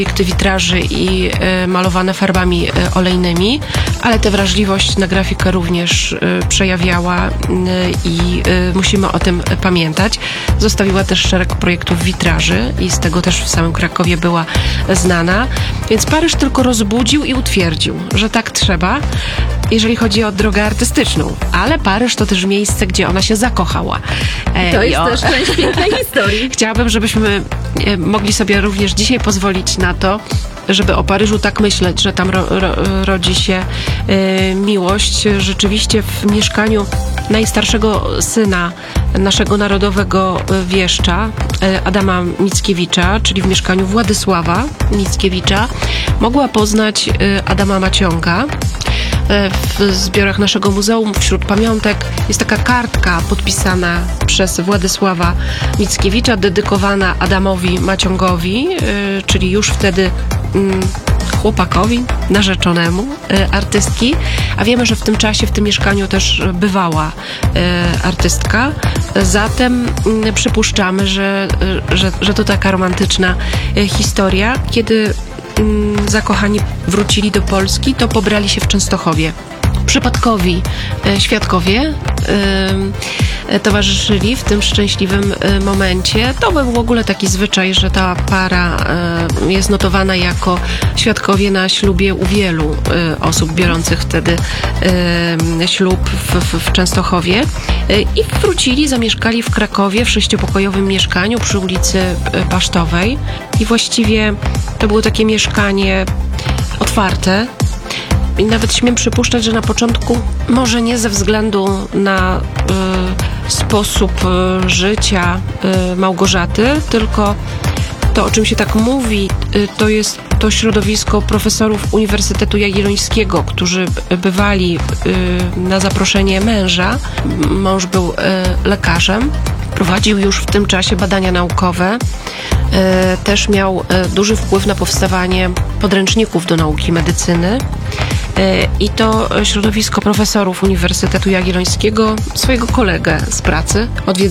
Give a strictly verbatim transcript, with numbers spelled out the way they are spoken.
obiekty witraży i y, malowane farbami y, olejnymi, ale tę wrażliwość na grafikę również y, przejawiała y, i y, musimy o tym pamiętać. Zostawiła też szereg projektów witraży i z tego też w samym Krakowie była znana, więc Paryż tylko rozbudził i utwierdził, że tak trzeba, jeżeli chodzi o drogę artystyczną, ale Paryż to też miejsce, gdzie ona się zakochała. E, To jest o... też część pięknej historii. Chciałabym, żebyśmy e, mogli sobie również dzisiaj pozwolić na to, żeby o Paryżu tak myśleć, że tam ro, ro, rodzi się e, miłość. Rzeczywiście w mieszkaniu najstarszego syna naszego narodowego wieszcza, e, Adama Mickiewicza, czyli w mieszkaniu Władysława Mickiewicza, mogła poznać e, Adama Maciąga. W zbiorach naszego muzeum wśród pamiątek jest taka kartka podpisana przez Władysława Mickiewicza, dedykowana Adamowi Maciągowi, czyli już wtedy chłopakowi, narzeczonemu artystki, a wiemy, że w tym czasie w tym mieszkaniu też bywała artystka, zatem przypuszczamy, że, że, że to taka romantyczna historia. Kiedy zakochani wrócili do Polski, to pobrali się w Częstochowie. Przypadkowi e, świadkowie e, towarzyszyli w tym szczęśliwym e, momencie. To był w ogóle taki zwyczaj, że ta para e, jest notowana jako świadkowie na ślubie u wielu e, osób biorących wtedy e, ślub w, w, w Częstochowie e, i wrócili, zamieszkali w Krakowie w sześciopokojowym mieszkaniu przy ulicy e, Pasztowej i właściwie to było takie mieszkanie otwarte. I nawet śmiem przypuszczać, że na początku, może nie ze względu na y, sposób y, życia y, Małgorzaty, tylko to, o czym się tak mówi, y, to jest to środowisko profesorów Uniwersytetu Jagiellońskiego, którzy bywali y, na zaproszenie męża. Mąż był y, lekarzem, prowadził już w tym czasie badania naukowe. Y, też miał y, duży wpływ na powstawanie podręczników do nauki medycyny. I to środowisko profesorów Uniwersytetu Jagiellońskiego swojego kolegę z pracy odwiedzało.